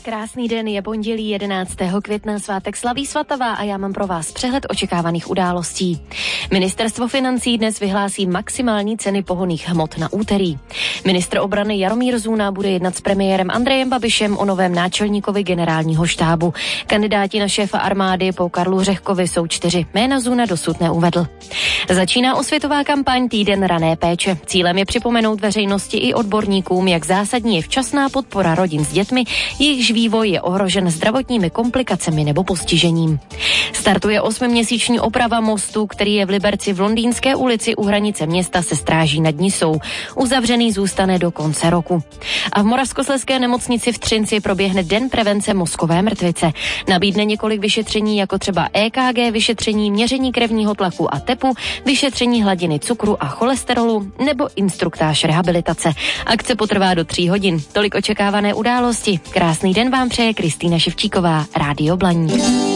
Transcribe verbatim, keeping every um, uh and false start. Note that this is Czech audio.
Krásný den, je pondělí jedenáctého května, svátek slaví svatava a já mám pro vás přehled očekávaných událostí. Ministerstvo financí dnes vyhlásí maximální ceny pohonných hmot na úterý. Ministr obrany Jaromír Zůna bude jednat s premiérem Andrejem Babišem o novém náčelníkovi generálního štábu. Kandidáti na šéfa armády po Karlu Řehkovi jsou čtyři. Jména Zůna dosud neuvedl. Začíná osvětová kampaň Týden rané péče. Cílem je připomenout veřejnosti i odborníkům, jak zásadní je včasná podpora rodin s dětmi, jejichž vývoj je ohrožen zdravotními komplikacemi nebo postižením. Startuje osmiměsíční oprava mostu, který je v Liberci v Londýnské ulici u hranice města se Stráží nad Nisou. Uzavřený zůstane do konce roku. A v Moravskoslezské nemocnici v Třinci proběhne Den prevence mozkové mrtvice. Nabídne několik vyšetření, jako třeba E K G, vyšetření měření krevního tlaku a tepu, vyšetření hladiny cukru a cholesterolu nebo instruktáž rehabilitace. Akce potrvá do tří hodin. Tolik očekávané události. Krásný den vám přeje Kristýna Ševčíková, Rádio Blaník.